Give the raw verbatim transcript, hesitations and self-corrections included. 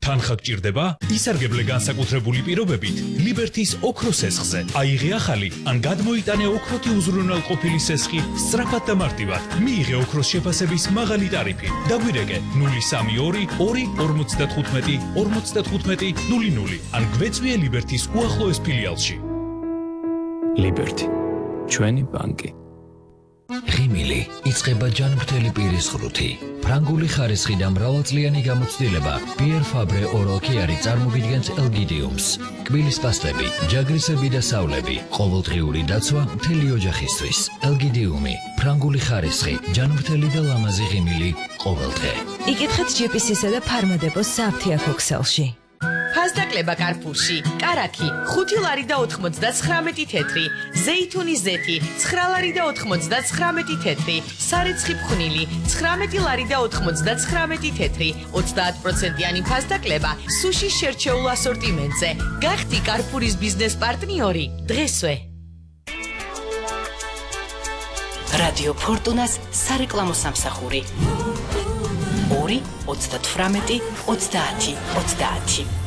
თანხა გჭირდება? ისარგებლე განსაკუთრებული პირობებით ლიბერთის ოქროს სესხზე. აიღე ახალი ან გადმოიტანე ოქროთი უზრუნველყოფილი სესხი სწრაფად და მარტივად. მიიღე ოქროს შეფასების მაღალი ტარიფი. დაგვირეკე ნული სამი ორი ორი ორმოცდათხუთმეტი ორმოცდათხუთმეტი ნული ნული ან გვეწვიე ლიბერთის უახლოეს ფილიალში. ლიბერთი, ჩვენი ბანკი. ღიმილი იწყება ჯანმრთელი პირის ღრუთი. ფრანგული ხარისხი და მრავალწლიანი გამოცდილება Pierre Fabre Oral Care წარმოგიდგენს ელგიდიუმს. კბილის პასტები, ჯაგრისები და სავლები, ყოველდღიური დაცვა მთელი ოჯახისთვის. ელგიდიუმი, ფრანგული ხარისხი, ჯანმრთელი და ლამაზი ღიმილი ყოველდღე. იკითხეთ ჯეპისისა და ფარმადეპოს სააფთიაქო ქსელში. ფასდაკლება კარფურში, კარაქი, ხუთი ლარი და ოთხმოცდაცხრამეტი თეთრი, ზეითუნის ზეთი, ცხრა ლარი და ოთხმოცდაცხრამეტი თეთრი, სარეცხი ფხვნილი, ცხრამეტი ლარი და ოთხმოცდაცხრამეტი თეთრი, ოცდაათ პროცენტიანი ფასდაკლება სუშის შერჩეულ ასორტიმენტზე. გახდი კარფურის ბიზნეს პარტნიორი დღესვე. რადიო ფორტუნას სარეკლამო სამსახური. ორი ოცდათვრამეტი ოცდაათი ოცდაათი